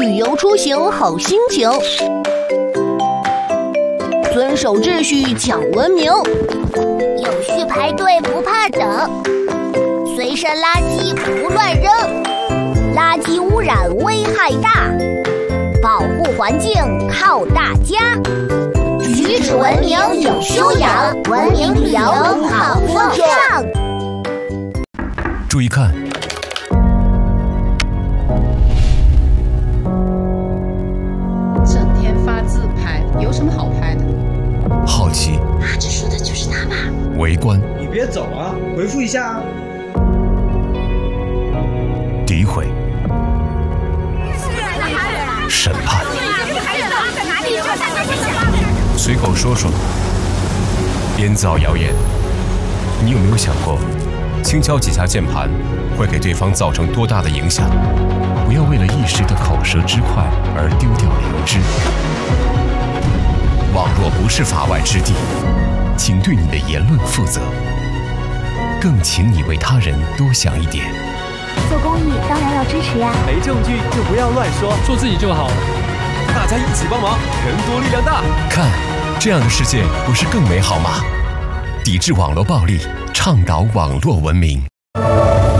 旅游出行好心情，遵守秩序讲文明， 有序排队不怕等，随身垃圾不乱扔，垃圾污染危害大，保护环境靠大家。举止文明有修养，文明旅游好风尚。 注意看， 整天发自拍，有什么好拍的？ 好奇， 这说的就是他吧？ 围观， 你别走啊，回复一下啊。 诋毁，审判，随口说说，编造谣言。你有没有想过，轻敲几下键盘会给对方造成多大的影响？不要为了一时的口舌之快而丢掉良知。网络不是法外之地，请对你的言论负责，更请你为他人多想一点。 做公益当然要支持呀， 没证据就不要乱说， 做自己就好了。 大家一起帮忙，人多力量大。 看，这样的世界不是更美好吗？抵制网络暴力，倡导网络文明。